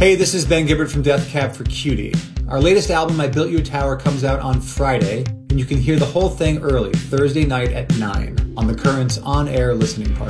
Hey, this is Ben Gibbard from Death Cab for Cutie. Our latest album, I Built You a Tower, comes out on Friday, and you can hear the whole thing early, Thursday night at 9, on the Current's on-air listening party.